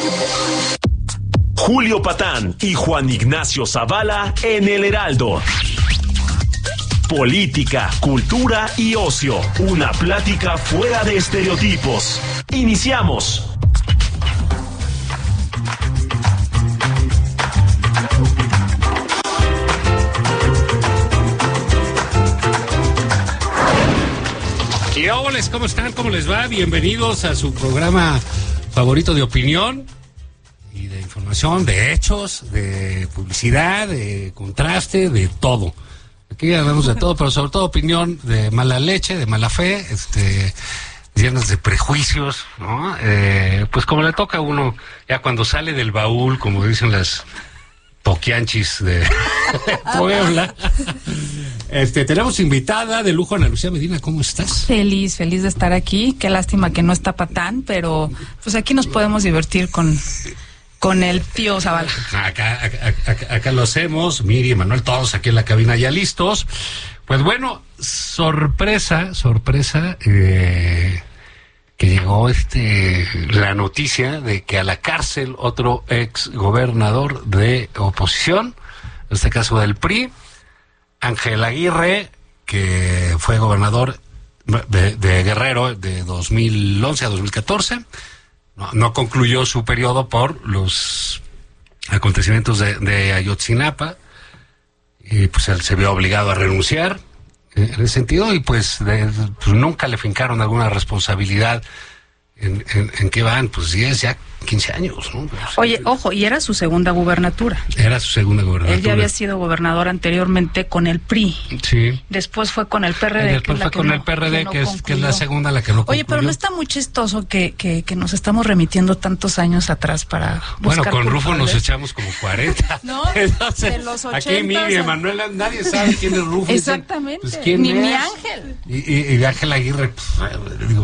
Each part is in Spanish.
Julio Patán y Juan Ignacio Zavala en El Heraldo. Política, cultura y ocio. Una plática fuera de estereotipos. Iniciamos. Y hola, ¿cómo están? ¿Cómo les va? Bienvenidos a su programa favorito de opinión y de información, de hechos, de publicidad, de contraste, de todo. Aquí hablamos de todo, pero sobre todo opinión de mala leche, de mala fe, llenas de prejuicios, ¿no? Pues como le toca a uno, ya cuando sale del baúl, como dicen las toquianchis de Puebla. Tenemos invitada de lujo, Ana Lucía Medina. ¿Cómo estás? Feliz de estar aquí. Qué lástima que no está Patán, pero pues aquí nos podemos divertir con el tío Zavala. Acá lo hacemos, Miri, Manuel, todos aquí en la cabina ya listos. Pues bueno, sorpresa, que llegó la noticia de que a la cárcel otro ex gobernador de oposición, en este caso del PRI, Ángel Aguirre, que fue gobernador de Guerrero de 2011 a 2014, no concluyó su periodo por los acontecimientos de Ayotzinapa, y pues él se vio obligado a renunciar en ese sentido, y pues nunca le fincaron alguna responsabilidad en qué van, pues 10, ya 15 años, ¿no? Oye, ojo, y era su segunda gubernatura. Era su segunda gubernatura. Él ya había sido gobernador anteriormente con el PRI. Sí. Después fue con el PRD. Después fue con el PRD, que es la segunda la que no concluyó. Oye, pero no está muy chistoso que nos estamos remitiendo tantos años atrás para buscar. Bueno, con Rufo nos echamos como 40. No, entonces, de los 80. Aquí Miriam, Manuela, nadie sabe quién es Rufo. Exactamente. Pues, ¿quién ni es? mi Ángel. Y de Ángel Aguirre, pues, digo,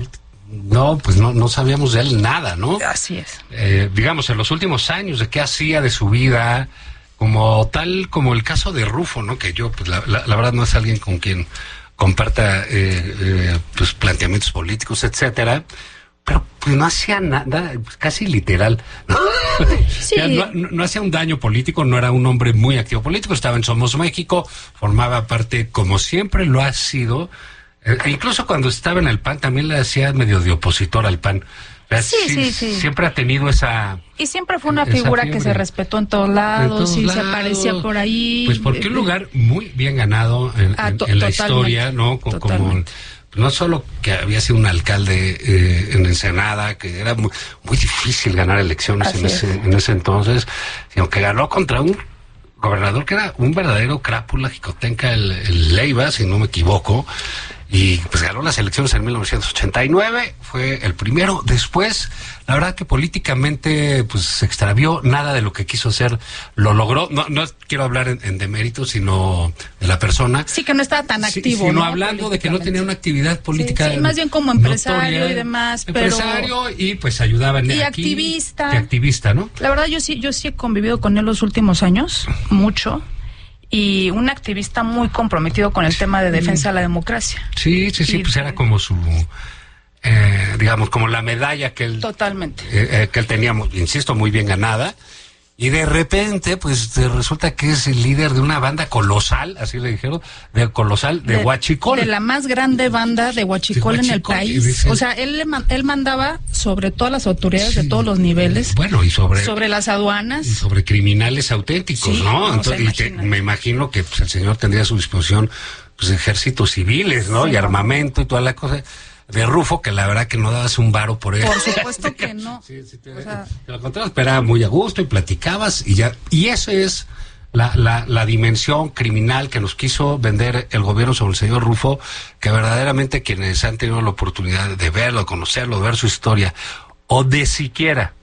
no sabíamos de él nada, ¿no? Así es. Digamos, en los últimos años, de qué hacía de su vida, como el caso de Rufo, ¿no? Que yo, pues la verdad no es alguien con quien comparta pues planteamientos políticos, etcétera, pero pues no hacía nada, casi literal, ¿no? Sí. No hacía un daño político, no era un hombre muy activo político, estaba en Somos México, formaba parte, como siempre lo ha sido. Incluso cuando estaba en el PAN también le hacía medio de opositor al PAN. Sí. Siempre ha tenido esa... Y siempre fue una figura que se respetó en todos lados, se aparecía por ahí. Pues porque un lugar muy bien ganado en la historia, ¿no? Como no solo que había sido un alcalde en Ensenada, que era muy difícil ganar elecciones en ese entonces, sino que ganó contra un gobernador que era un verdadero crápula jicotenca, el Leiva, si no me equivoco. Y pues ganó las elecciones en 1989, fue el primero. Después, la verdad que políticamente pues se extravió, nada de lo que quiso hacer lo logró. No quiero hablar en demérito, sino de la persona. Sí, que no estaba tan activo. Sino hablando de que no tenía una actividad política. Sí, más bien como empresario notoria, y demás. Empresario y pues ayudaba en activista. Y activista, ¿no? La verdad yo sí he convivido con él los últimos años, mucho. Y un activista muy comprometido con el tema de defensa de la democracia. Sí, pues era como su, digamos, como la medalla que él... Totalmente. Que él tenía, insisto, muy bien ganada. Y de repente, pues resulta que es el líder de una banda colosal, así le dijeron, de Huachicol. De la más grande banda de Huachicol en el país. O sea, él mandaba sobre todas las autoridades de todos los niveles. Bueno, y sobre las aduanas. Y sobre criminales auténticos, ¿no? Entonces, me imagino que pues, el señor tendría a su disposición pues ejércitos civiles, ¿no? Y armamento y toda la cosa. De Rufo, que la verdad que no dabas un varo por él. Por supuesto que no. Te lo encontrabas, pero era muy a gusto y platicabas y ya. Y esa es la dimensión criminal que nos quiso vender el gobierno sobre el señor Rufo, que verdaderamente quienes han tenido la oportunidad de verlo, de conocerlo, de ver su historia, o de siquiera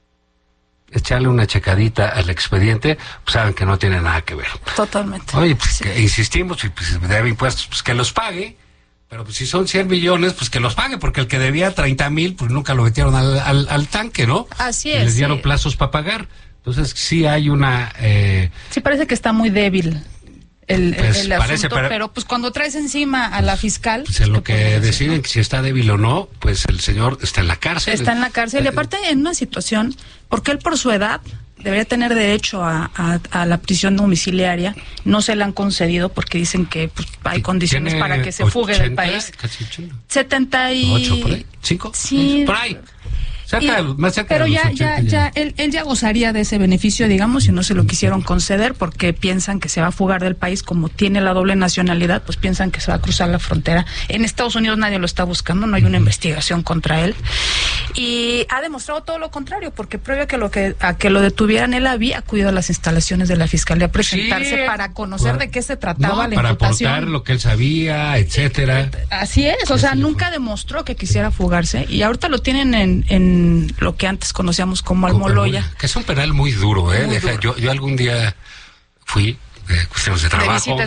echarle una checadita al expediente, pues saben que no tiene nada que ver. Totalmente. Oye, pues que insistimos, y pues debe impuestos, pues que los pague. Pero pues si son 100 millones, pues que los pague, porque el que debía 30,000, pues nunca lo metieron al tanque, ¿no? Así y es. les dieron plazos para pagar. Entonces sí hay una... Sí parece que está muy débil el parece, asunto, pero pues cuando traes encima a la fiscal... Pues en lo que deciden si está débil o no, pues el señor está en la cárcel. Está en la cárcel y aparte en una situación, porque él por su edad debería tener derecho a la prisión domiciliaria, no se la han concedido porque dicen que pues, hay condiciones para que se fugue del país. Casi 80. 78 por ahí, 5, sí, por ahí. Más cerca pero de los 80 él ya gozaría de ese beneficio, digamos, y no se lo quisieron conceder porque piensan que se va a fugar del país, como tiene la doble nacionalidad, pues piensan que se va a cruzar la frontera. En Estados Unidos nadie lo está buscando, no hay una investigación contra él, y ha demostrado todo lo contrario, porque previo a que lo detuvieran, él había acudido a las instalaciones de la Fiscalía a presentarse para conocer de qué se trataba la para imputación. aportar lo que él sabía, etcétera. Así es, o sea, nunca demostró que quisiera fugarse, y ahorita lo tienen en lo que antes conocíamos como Almoloya. Que es un penal muy duro, ¿eh? Muy duro. Yo algún día fui de cuestiones de trabajo.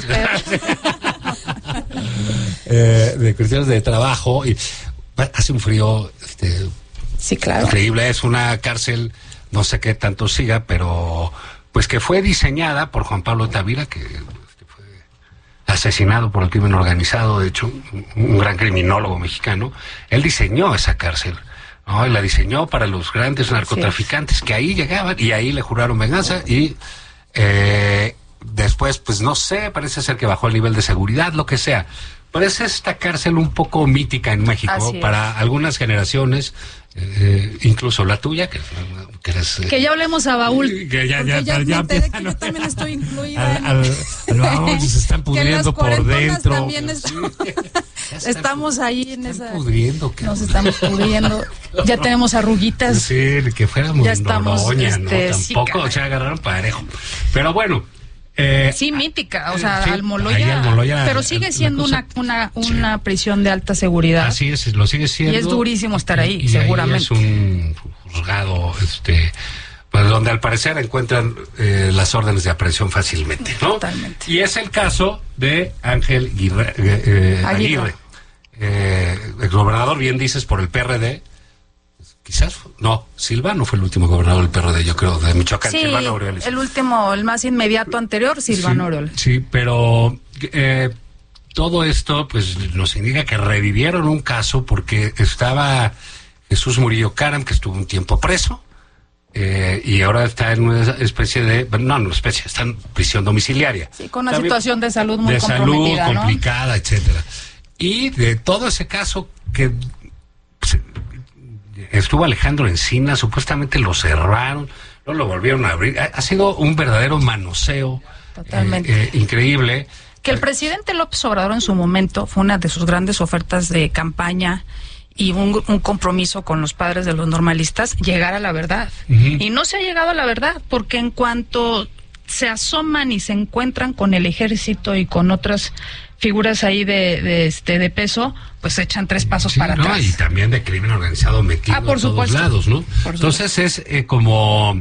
De cuestiones de trabajo, y hace un frío sí, claro, increíble. Es una cárcel, no sé qué tanto siga, pero pues que fue diseñada por Juan Pablo Tavira, que fue asesinado por el crimen organizado, de hecho, un gran criminólogo mexicano. Él diseñó esa cárcel. No, y la diseñó para los grandes narcotraficantes que ahí llegaban y ahí le juraron venganza y después, pues no sé, parece ser que bajó el nivel de seguridad, lo que sea. Pero es esta cárcel un poco mítica en México para algunas generaciones, incluso la tuya, que eres... que ya hablemos a Baúl. Que ya yo también estoy incluida. Baúl se están pudriendo por dentro. También estamos ahí en esa... Pudriendo, nos estamos pudriendo. Ya tenemos arruguitas. Sí, que fuéramos ya estamos, Noroña, ¿no? Tampoco, sí, se agarraron parejo. Pero bueno... sí, mítica, o sea, sí, Almoloya, pero sigue siendo una prisión de alta seguridad. Así es, lo sigue siendo. Y es durísimo estar ahí, y seguramente. Ahí es un juzgado, pues donde al parecer encuentran las órdenes de aprehensión fácilmente, ¿no? Totalmente. Y es el caso de Ángel Aguirre, exgobernador, bien dices, por el PRD. Quizás, no, Silvano fue el último gobernador del PRD, yo creo, de Michoacán. Sí, Silvano Aureoles. el último, el más inmediato anterior, Silvano Aureoles. Sí, pero todo esto pues nos indica que revivieron un caso porque estaba Jesús Murillo Caram, que estuvo un tiempo preso, y ahora está en una especie de, está en prisión domiciliaria. Sí, con una situación de salud muy comprometida, de salud ¿no? complicada, etcétera. Y de todo ese caso que... pues, estuvo Alejandro Encinas, supuestamente lo cerraron, no lo volvieron a abrir. Ha sido un verdadero manoseo. Totalmente. Increíble. Que el presidente López Obrador en su momento fue una de sus grandes ofertas de campaña y un compromiso con los padres de los normalistas, llegar a la verdad. Y no se ha llegado a la verdad, porque en cuanto se asoman y se encuentran con el ejército y con otras figuras ahí de peso, pues echan 3 pasos para atrás. Y también de crimen organizado metido por a todos supuesto. lados, ¿no? Entonces es como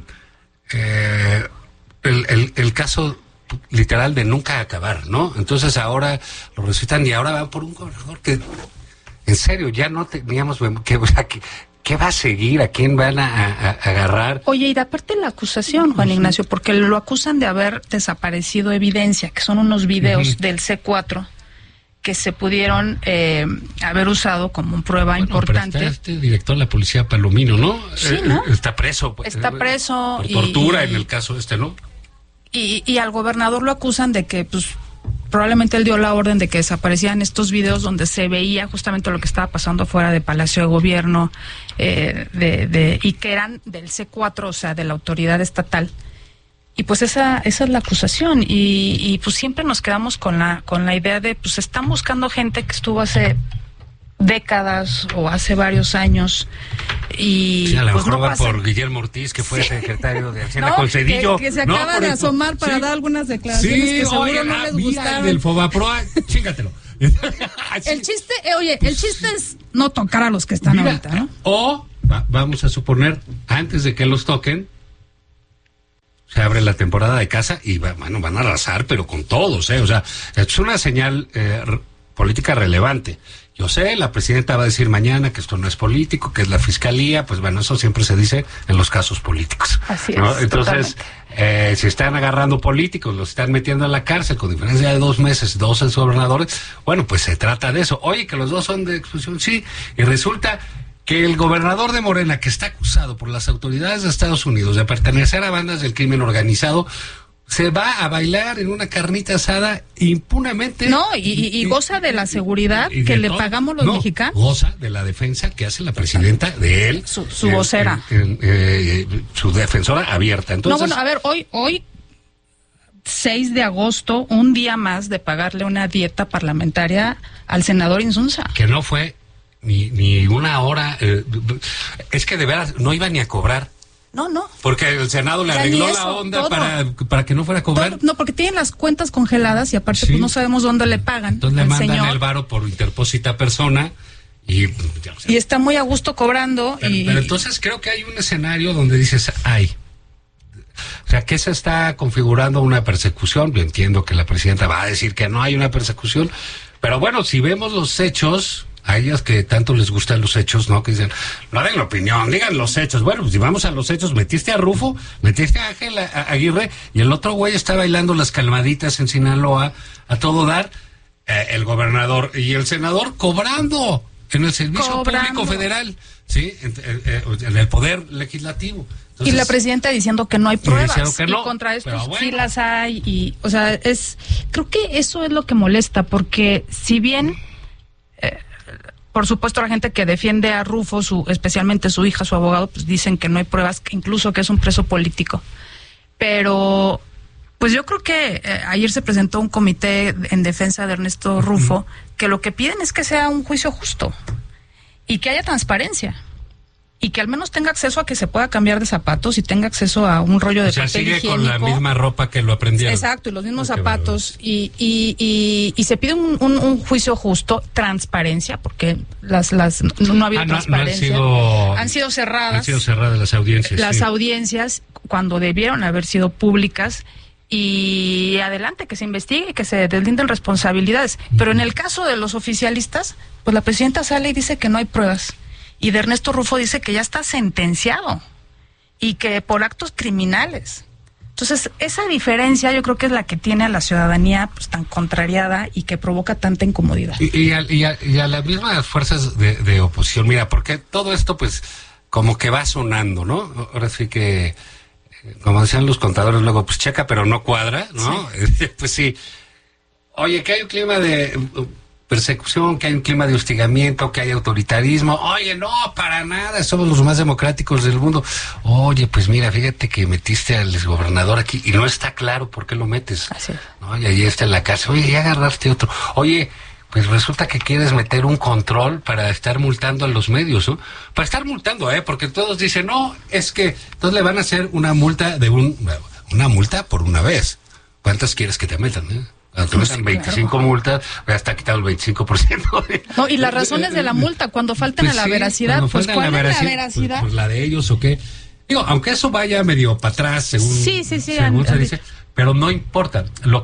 el caso literal de nunca acabar, ¿no? Entonces ahora lo resucitan y ahora van por un gobernador que, en serio, ya no teníamos... ¿Qué va a seguir? ¿A quién van a agarrar? Oye, y de aparte la acusación, Juan Ignacio, porque lo acusan de haber desaparecido evidencia, que son unos videos del C4 que se pudieron haber usado como prueba importante. Pero está director de la policía Palomino, ¿no? Sí, ¿no? Está preso. Está preso. Por tortura en el caso ¿no? Y al gobernador lo acusan de que, pues, probablemente él dio la orden de que desaparecieran estos videos donde se veía justamente lo que estaba pasando fuera de Palacio de Gobierno, y que eran del C4, o sea, de la autoridad estatal. Y pues esa es la acusación, y pues siempre nos quedamos con la idea de, pues están buscando gente que estuvo hace décadas o hace varios años, y sí, a lo pues mejor no va pasa. por Guillermo Ortiz, que fue secretario de Hacienda con Cedillo. Que se acaba de asomar para dar algunas declaraciones que seguro no les gustaron. Del Fobaproa, chingatelo. El chiste es no tocar a los que están ahorita, ¿no? O vamos a suponer, antes de que los toquen, se abre la temporada de caza y van a arrasar, pero con todos, o sea, es una señal política relevante. Yo sé, la presidenta va a decir mañana que esto no es político, que es la fiscalía, pues bueno, eso siempre se dice en los casos políticos. Así ¿no? es. Entonces, si están agarrando políticos, los están metiendo a la cárcel con diferencia de 2 meses, 2 exgobernadores, bueno, pues se trata de eso. Oye, que los 2 son de expulsión, sí, y resulta que el gobernador de Morena, que está acusado por las autoridades de Estados Unidos de pertenecer a bandas del crimen organizado, se va a bailar en una carnita asada impunemente. No, y goza de la seguridad que le pagamos los mexicanos. Goza de la defensa que hace la presidenta de él. Su vocera. Su defensora abierta. Entonces, no, bueno, a ver, hoy 6 de agosto, un día más de pagarle una dieta parlamentaria al senador Insunza. Que no fue ni una hora. Es que de veras no iba ni a cobrar. No. Porque el Senado le arregló la onda para que no fuera a cobrar. Todo, no, porque tienen las cuentas congeladas y aparte Sí. pues no sabemos dónde le pagan. Entonces le al mandan señor. el varo por interpósita persona y... Y está muy a gusto cobrando. Pero entonces creo que hay un escenario donde dices, ay, o sea, ¿qué se está configurando una persecución? Yo entiendo que la presidenta va a decir que no hay una persecución, pero bueno, si vemos los hechos... A ellas que tanto les gustan los hechos, ¿no? Que dicen, no den la opinión, digan los hechos. Bueno, pues si vamos a los hechos, metiste a Rufo, metiste a Ángel Aguirre, y el otro güey está bailando las calmaditas en Sinaloa a todo dar, el gobernador y el senador cobrando en el Servicio Público Federal, ¿sí? En el Poder Legislativo. Entonces, y la presidenta diciendo que no hay pruebas, que no, y contra esto bueno. sí las hay, y, o sea, creo que eso es lo que molesta, porque si bien... por supuesto, la gente que defiende a Rufo, especialmente su hija, su abogado, pues dicen que no hay pruebas, que incluso que es un preso político. Pero, pues yo creo que ayer se presentó un comité en defensa de Ernesto Rufo, que lo que piden es que sea un juicio justo y que haya transparencia. Y que al menos tenga acceso a que se pueda cambiar de zapatos y tenga acceso a un rollo de papel sigue higiénico. Con la misma ropa que lo aprendieron. Exacto, y los mismos zapatos. Y se pide un juicio justo, transparencia, porque no ha habido transparencia. Han sido cerradas. Han sido cerradas las audiencias. Las audiencias, cuando debieron haber sido públicas. Y adelante, que se investigue y que se deslinden responsabilidades. Pero en el caso de los oficialistas, pues la presidenta sale y dice que no hay pruebas. Y de Ernesto Rufo dice que ya está sentenciado y que por actos criminales. Entonces, esa diferencia yo creo que es la que tiene a la ciudadanía pues tan contrariada y que provoca tanta incomodidad. Y a las mismas fuerzas de oposición, mira, porque todo esto pues como que va sonando, ¿no? Ahora sí que, como decían los contadores luego, pues checa pero no cuadra, ¿no? Sí. Pues sí. Oye, que hay un clima de... persecución, que hay un clima de hostigamiento, que hay autoritarismo. Oye, no, para nada, somos los más democráticos del mundo. Oye, pues mira, fíjate que metiste al exgobernador aquí y no está claro por qué lo metes. Así es. ¿No? Y ahí está en la cárcel. Oye, ya agarraste otro. Oye, pues resulta que quieres meter un control para estar multando a los medios, ¿no? Para estar multando, porque todos dicen, no, es que entonces le van a hacer una multa una multa por una vez. ¿Cuántas quieres que te metan, Te metan 25 claro. multas, ya está quitado el 25%. No, y las razones de la multa, cuando faltan pues a la veracidad, pues ¿cuál es la veracidad? Pues la de ellos o qué. Digo, aunque eso vaya medio para atrás, según se dice, pero no importa.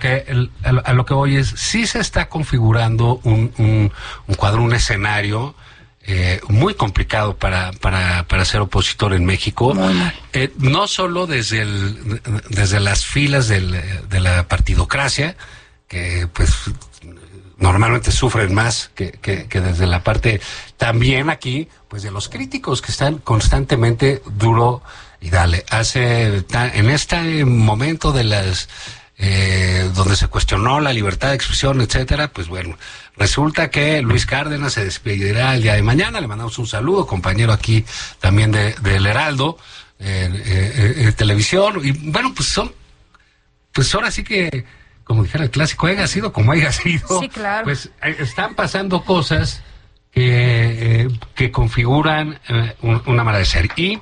A lo que voy es, sí se está configurando un cuadro, un escenario muy complicado para ser opositor en México. No solo desde las filas de la partidocracia, que pues normalmente sufren más que desde la parte también aquí pues de los críticos que están constantemente duro y dale. En este momento de las donde se cuestionó la libertad de expresión, etcétera, pues bueno, resulta que Luis Cárdenas se despedirá el día de mañana. Le mandamos un saludo, compañero aquí también del Heraldo televisión. Y bueno, pues ahora sí que, como dijera el clásico, haya sido como haya sido, sí, claro. Pues están pasando cosas que configuran una manera de ser. Y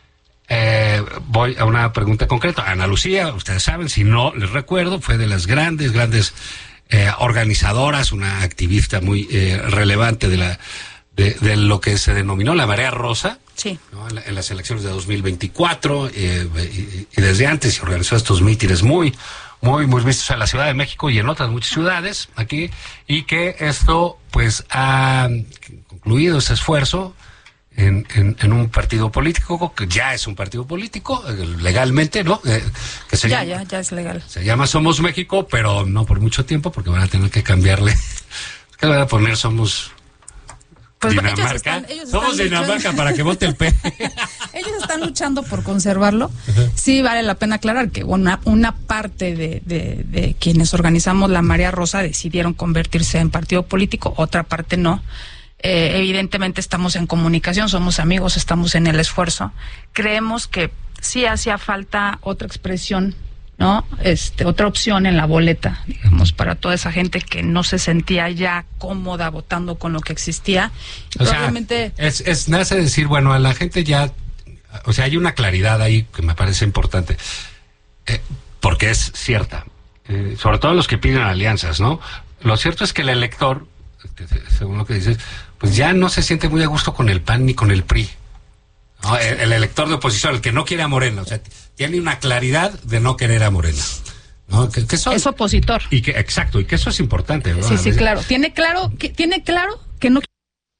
voy a una pregunta concreta. Ana Lucía, ustedes saben, si no les recuerdo, fue de las grandes organizadoras, una activista muy relevante de lo que se denominó la Marea Rosa. Sí. ¿No? En las elecciones de 2024 y desde antes se organizó estos mítines muy muy, muy vistos en la Ciudad de México y en otras muchas ciudades aquí, y que esto pues ha concluido ese esfuerzo en un partido político, que ya es un partido político, legalmente, ¿no? Que ya es legal. Se llama Somos México, pero no por mucho tiempo, porque van a tener que cambiarle. ¿Qué le van a poner? Somos... Pues Dinamarca. Somos Dinamarca para que vote el P. Ellos están luchando por conservarlo. Uh-huh. Sí, vale la pena aclarar que una parte de quienes organizamos la Marea Rosa decidieron convertirse en partido político, otra parte no. Evidentemente estamos en comunicación, somos amigos, estamos en el esfuerzo. Creemos que sí hacía falta otra expresión, ¿no? Otra opción en la boleta, digamos, para toda esa gente que no se sentía ya cómoda votando con lo que existía. O probablemente nace decir, bueno, a la gente ya, o sea, hay una claridad ahí que me parece importante, porque es cierta, sobre todo los que piden alianzas, ¿no? Lo cierto es que el elector, según lo que dices, pues ya no se siente muy a gusto con el PAN ni con el PRI. No, el elector de oposición, el que no quiere a Morena, o sea, tiene una claridad de no querer a Morena, ¿no? Que es opositor. Y que, exacto, y que eso es importante, ¿no? Sí, claro. Tiene claro que no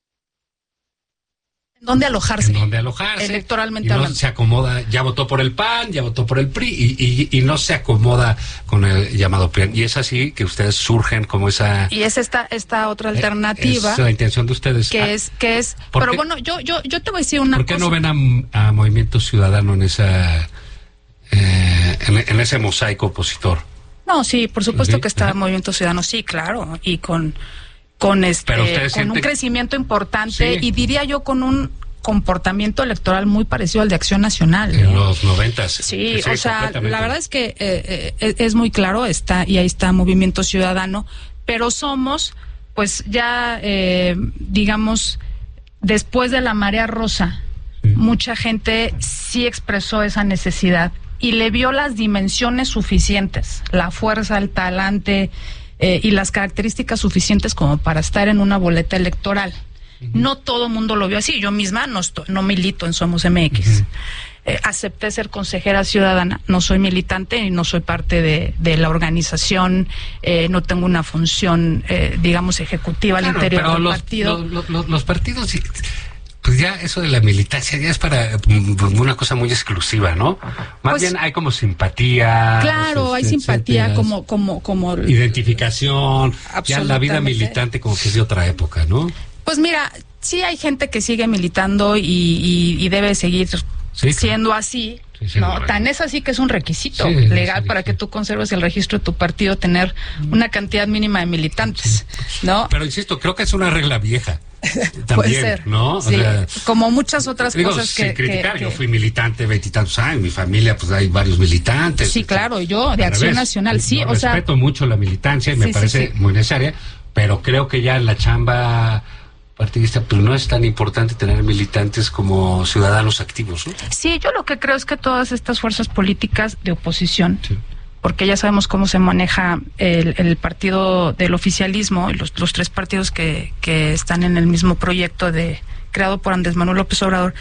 ¿Dónde alojarse? Electoralmente hablando. No se acomoda, ya votó por el PAN, ya votó por el PRI y no se acomoda con el llamado PRI. Y es así que ustedes surgen como esa... Y es esta otra alternativa. Es la intención de ustedes. Que es. Pero bueno, yo te voy a decir una cosa. ¿Por qué no ven a Movimiento Ciudadano en esa en ese mosaico opositor? No, sí, por supuesto ¿sí? Que está Movimiento Ciudadano, sí, claro, y con un crecimiento importante, sí. Y diría yo con un comportamiento electoral muy parecido al de Acción Nacional. En los 90s. Sí, o sea, la verdad es que es muy claro, y ahí está Movimiento Ciudadano, pero somos, pues ya, digamos, después de la Marea Rosa, sí. Mucha gente sí expresó esa necesidad y le vio las dimensiones suficientes, la fuerza, el talante, y las características suficientes como para estar en una boleta electoral. Uh-huh. No todo mundo lo vio así. Yo misma no milito en Somos MX. Uh-huh. Acepté ser consejera ciudadana. No soy militante y no soy parte de la organización. No tengo una función, digamos, ejecutiva al interior del partido. Los partidos... Pues ya eso de la militancia ya es para una cosa muy exclusiva, ¿no? Más pues, bien hay como simpatía. Claro, hay simpatía como identificación. Ya la vida militante como que es de otra época, ¿no? Pues mira, sí hay gente que sigue militando y debe seguir siendo así. Sí, no, tan es así que es un requisito legal para que tú conserves el registro de tu partido, tener una cantidad mínima de militantes, ¿no? Pero insisto, creo que es una regla vieja. También, puede ser, ¿no? Sí, o sea, como muchas otras cosas sin criticar, yo fui militante 20 y tantos años, mi familia pues hay varios militantes. Sí, claro, yo de Acción Nacional, sí, o sea, respeto mucho la militancia y me parece muy necesaria, pero creo que ya en la chamba partidista pues no es tan importante tener militantes como ciudadanos activos, ¿no? Sí, yo lo que creo es que todas estas fuerzas políticas de oposición, porque ya sabemos cómo se maneja el partido del oficialismo y los tres partidos que están en el mismo proyecto creado por Andrés Manuel López Obrador,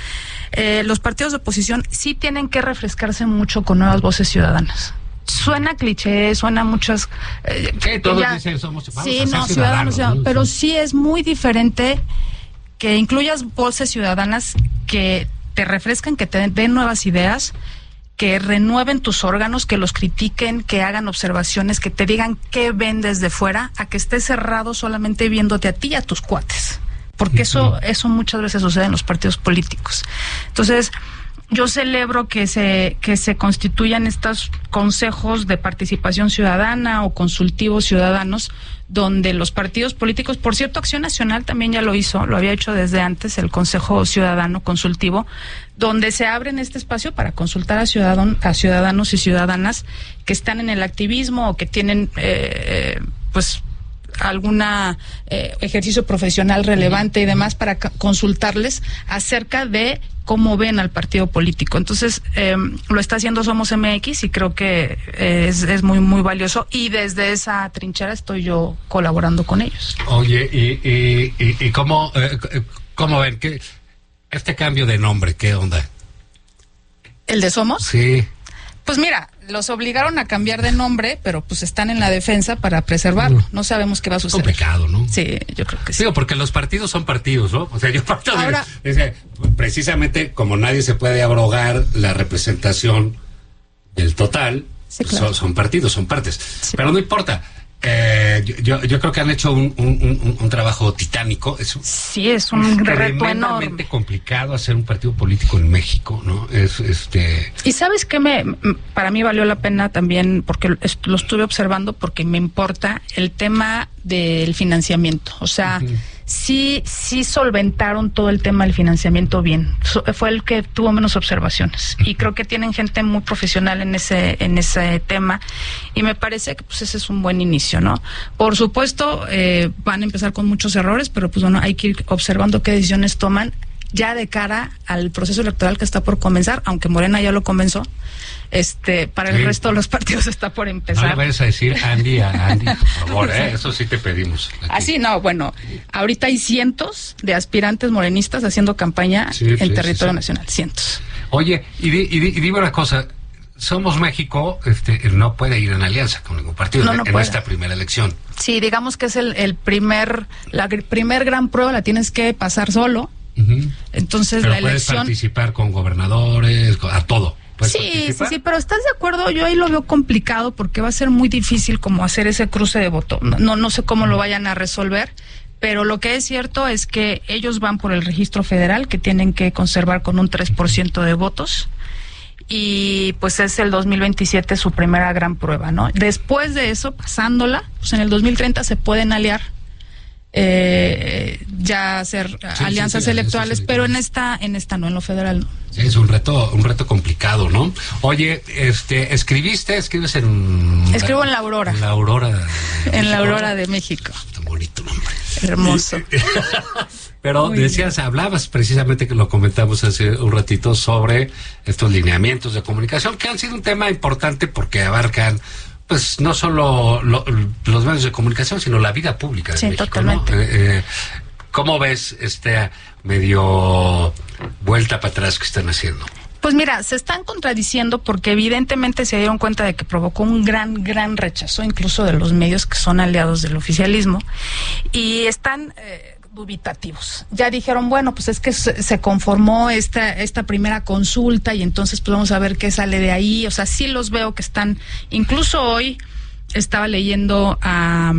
los partidos de oposición sí tienen que refrescarse mucho con nuevas voces ciudadanas. Suena cliché, suena muchas... todos dicen somos ciudadanos, ¿no? Pero sí es muy diferente que incluyas voces ciudadanas que te refrescan, que te den nuevas ideas, que renueven tus órganos, que los critiquen, que hagan observaciones, que te digan qué ven desde fuera, a que estés cerrado solamente viéndote a ti y a tus cuates. Porque eso muchas veces sucede en los partidos políticos. Entonces, yo celebro que se constituyan estos consejos de participación ciudadana o consultivos ciudadanos, donde los partidos políticos, por cierto, Acción Nacional también ya lo hizo, lo había hecho desde antes, el Consejo Ciudadano Consultivo, donde se abre este espacio para consultar a ciudadanos y ciudadanas que están en el activismo o que tienen, pues, alguna ejercicio profesional relevante y demás, para consultarles acerca de cómo ven al partido político. Entonces, lo está haciendo Somos MX y creo que es muy, muy valioso, y desde esa trinchera estoy yo colaborando con ellos. Oye, ¿y cómo ven que este cambio de nombre, qué onda? ¿El de Somos? Sí. Pues mira, los obligaron a cambiar de nombre, pero pues están en la defensa para preservarlo. No sabemos qué va a suceder. Complicado, ¿no? Sí, yo creo que sí. Digo, porque los partidos son partidos, ¿no? O sea, yo parto Ahora, precisamente como nadie se puede abrogar la representación del total, sí, claro. son partidos, son partes. Sí. Pero no importa. Yo creo que han hecho un trabajo titánico. Sí, es un reto enorme. Tremendamente complicado hacer un partido político en México, ¿no? Y ¿sabes qué? Para mí valió la pena también, porque lo estuve observando, porque me importa el tema del financiamiento. O sea, sí solventaron todo el tema del financiamiento bien. Fue el que tuvo menos observaciones. Y creo que tienen gente muy profesional en ese tema. Y me parece que pues ese es un buen inicio, ¿no? Por supuesto, van a empezar con muchos errores, pero pues bueno, hay que ir observando qué decisiones toman ya de cara al proceso electoral que está por comenzar, aunque Morena ya lo comenzó. Para el resto de los partidos está por empezar. No le vayas a decir Andy, por favor, eso sí te pedimos. Aquí. Así no, bueno, ahorita hay cientos de aspirantes morenistas haciendo campaña en territorio nacional, cientos. Oye, y dime una cosa, Somos México no puede ir en alianza con ningún partido en esta primera elección. Sí, digamos que es la primer gran prueba, la tienes que pasar solo. Entonces pero la puedes elección participar con gobernadores, a todo. Sí, pero ¿estás de acuerdo? Yo ahí lo veo complicado porque va a ser muy difícil como hacer ese cruce de voto. No sé cómo lo vayan a resolver, pero lo que es cierto es que ellos van por el registro federal, que tienen que conservar con un 3% de votos, y pues es el 2027 su primera gran prueba, ¿no? Después de eso, pasándola, pues en el 2030 se pueden aliar, ya hacer alianzas electorales, pero en esta no, en lo federal no. Sí, es un reto complicado, ¿no? Oye, escribes en... Escribo en La Aurora. En La Aurora. En La Aurora de México. Tan bonito nombre. Hermoso. Pero hablabas precisamente, que lo comentamos hace un ratito, sobre estos lineamientos de comunicación, que han sido un tema importante porque abarcan pues no solo los medios de comunicación, sino la vida pública de México, totalmente. ¿no? ¿Cómo ves medio vuelta para atrás que están haciendo? Pues mira, se están contradiciendo porque evidentemente se dieron cuenta de que provocó un gran rechazo, incluso de los medios que son aliados del oficialismo, y están dubitativos. Ya dijeron, bueno, pues es que se conformó esta primera consulta y entonces pues vamos a ver qué sale de ahí. O sea, sí los veo que están, incluso hoy estaba leyendo a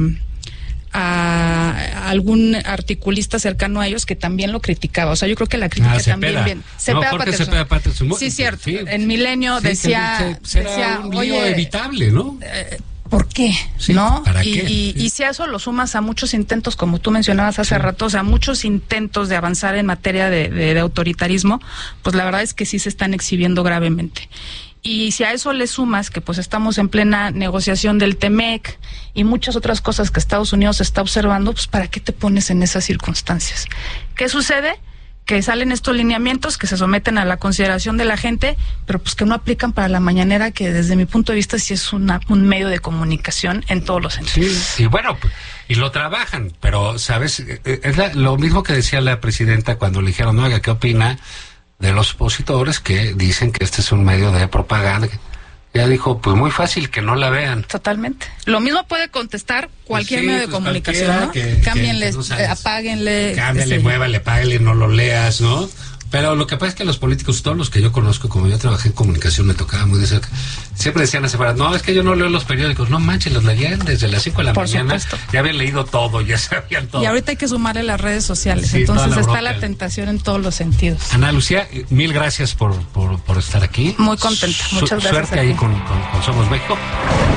algún articulista cercano a ellos que también lo criticaba. O sea, yo creo que la crítica también bien. Cepeda Patterson. Sí, cierto. Sí. En Milenio decía un lío evitable, ¿no? ¿Por qué? Sí, ¿no? ¿para qué? Y si a eso lo sumas a muchos intentos, como tú mencionabas hace rato, o sea, muchos intentos de avanzar en materia de autoritarismo, pues la verdad es que sí se están exhibiendo gravemente. Y si a eso le sumas que pues estamos en plena negociación del TEMEC y muchas otras cosas que Estados Unidos está observando, pues ¿para qué te pones en esas circunstancias? ¿Qué sucede? Que salen estos lineamientos que se someten a la consideración de la gente, pero pues que no aplican para la mañanera, que desde mi punto de vista sí es un medio de comunicación en todos los sentidos. Sí, y bueno, y lo trabajan, pero ¿sabes? Es lo mismo que decía la presidenta cuando le dijeron, no, ¿qué opina de los opositores que dicen que este es un medio de propaganda? Ella dijo, pues muy fácil, que no la vean. Totalmente. Lo mismo puede contestar cualquier medio de comunicación, ¿no? Cámbienle, apáguenle. Cámbienle, muévale, apáguenle, no lo leas, ¿no? Pero lo que pasa es que los políticos, todos los que yo conozco, como yo trabajé en comunicación, me tocaba muy de cerca, siempre decían a separar, no, es que yo no leo los periódicos. No manches, los leían desde las 5 de la mañana. Supuesto. Ya habían leído todo, ya sabían todo. Y ahorita hay que sumarle las redes sociales, sí, entonces está la tentación en todos los sentidos. Ana Lucía, mil gracias por estar aquí. Muy contenta, muchas gracias. Suerte ahí con Somos México.